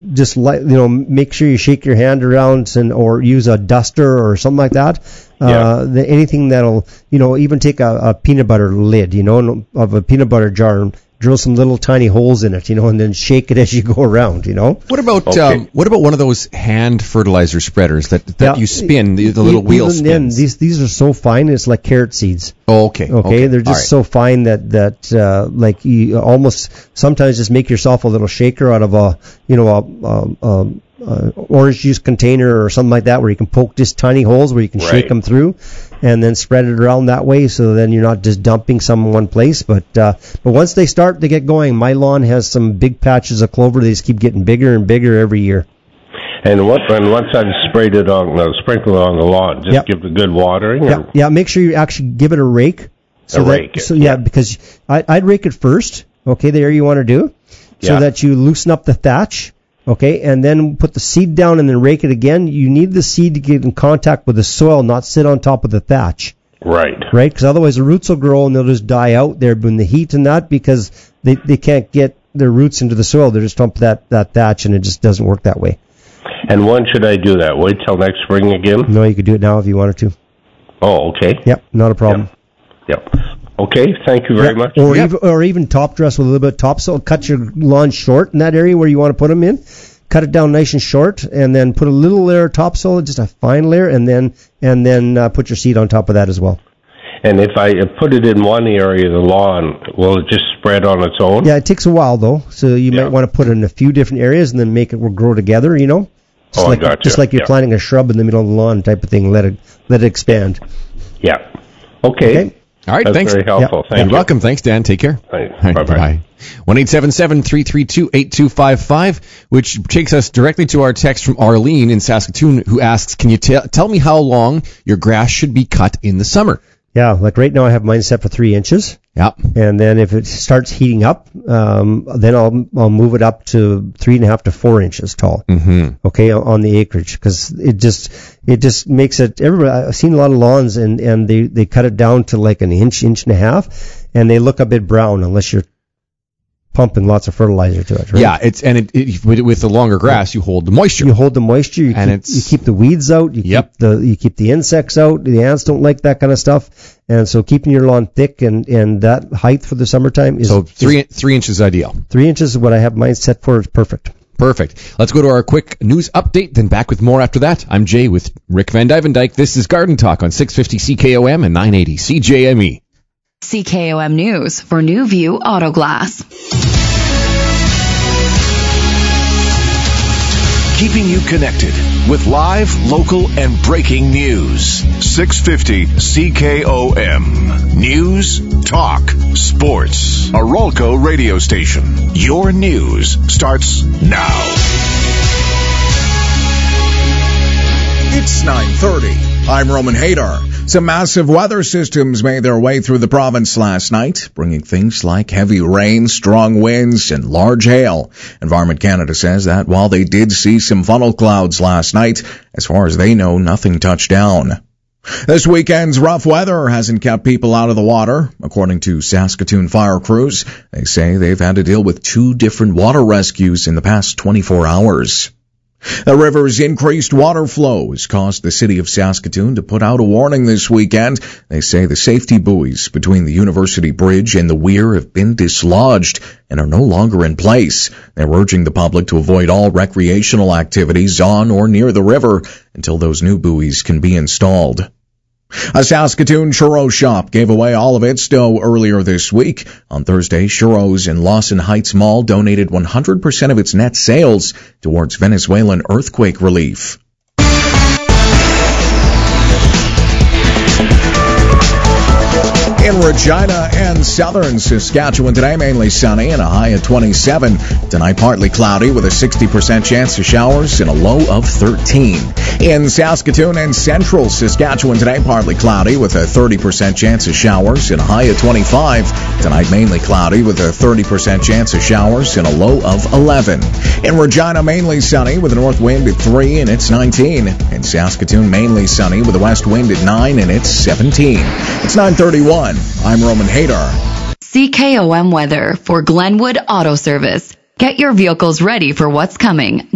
just make sure you shake your hand around or use a duster or something like that. Anything that'll, even take a peanut butter lid, of a peanut butter jar and drill some little tiny holes in it, and then shake it as you go around, What about one of those hand fertilizer spreaders that you spin, the little wheel spins? These are so fine, it's like carrot seeds. Oh, okay. They're just so fine that like you almost sometimes just make yourself a little shaker out of a orange juice container or something like that, where you can poke just tiny holes where you can shake them through, and then spread it around that way. So then you're not just dumping some in one place. But once they get going, my lawn has some big patches of clover. They just keep getting bigger and bigger every year. And once I've sprinkled on the lawn, just give the good watering. Yeah. Make sure you actually give it a rake. Because I'd rake it first. Okay, the area you want to do, so that you loosen up the thatch. Okay, and then put the seed down and then rake it again. You need the seed to get in contact with the soil, not sit on top of the thatch. Right. Because otherwise the roots will grow and they'll just die out there in the heat and that, because they can't get their roots into the soil. They're just on that thatch, and it just doesn't work that way. And when should I do that? Wait till next spring again? No, you could do it now if you wanted to. Oh, okay. Yep, not a problem. Yep. Okay, thank you very much. Or even top dress with a little bit of topsoil. Cut your lawn short in that area where you want to put them in. Cut it down nice and short, and then put a little layer of topsoil, just a fine layer, and then put your seed on top of that as well. And if I put it in one area of the lawn, will it just spread on its own? Yeah, it takes a while though, so you might want to put it in a few different areas and then make it grow together. Just like you're planting a shrub in the middle of the lawn type of thing. Let it expand. Yeah. Okay. All right, That's thanks. very helpful. Thank you. You're welcome. Thanks, Dan. Take care. Thanks. Right, Bye-bye. 1-877-332-8255, which takes us directly to our text from Arlene in Saskatoon, who asks, can you tell me how long your grass should be cut in the summer? Yeah, like right now I have mine set for 3 inches. Yeah. And then if it starts heating up, then I'll move it up to 3.5 to 4 inches tall. Mm-hmm. Okay, on the acreage, because it just makes it. I've seen a lot of lawns and they cut it down to like an inch and a half, and they look a bit brown unless you're pumping lots of fertilizer to it, right? Yeah, with the longer grass, you hold the moisture. You keep the weeds out. You keep the insects out. The ants don't like that kind of stuff, and so keeping your lawn thick and that height for the summertime is 3 inches ideal. 3 inches is what I have mine set for. It's perfect. Perfect. Let's go to our quick news update, then back with more after that. I'm Jay with Rick Van Dyvendijk. This is Garden Talk on 650 CKOM and 980 CJME. CKOM News for New View Auto Glass. Keeping you connected with live, local, and breaking news. 650 CKOM. News, talk, sports. A Rolco radio station. Your news starts now. It's 9:30. I'm Roman Hadar. Some massive weather systems made their way through the province last night, bringing things like heavy rain, strong winds, and large hail. Environment Canada says that while they did see some funnel clouds last night, as far as they know, nothing touched down. This weekend's rough weather hasn't kept people out of the water. According to Saskatoon fire crews, they say they've had to deal with 2 different water rescues in the past 24 hours. The river's increased water flow has caused the city of Saskatoon to put out a warning this weekend. They say the safety buoys between the University Bridge and the Weir have been dislodged and are no longer in place. They're urging the public to avoid all recreational activities on or near the river until those new buoys can be installed. A Saskatoon churro shop gave away all of its dough earlier this week. On Thursday, Churros in Lawson Heights Mall donated 100% of its net sales towards Venezuelan earthquake relief. In Regina and southern Saskatchewan today, mainly sunny and a high of 27. Tonight, partly cloudy with a 60% chance of showers and a low of 13. In Saskatoon and central Saskatchewan today, partly cloudy with a 30% chance of showers and a high of 25. Tonight, mainly cloudy with a 30% chance of showers and a low of 11. In Regina, mainly sunny with a north wind at 3 and it's 19. In Saskatoon, mainly sunny with a west wind at 9 and it's 17. It's 9:31. I'm Roman Hadar. CKOM weather for Glenwood Auto Service. Get your vehicles ready for what's coming.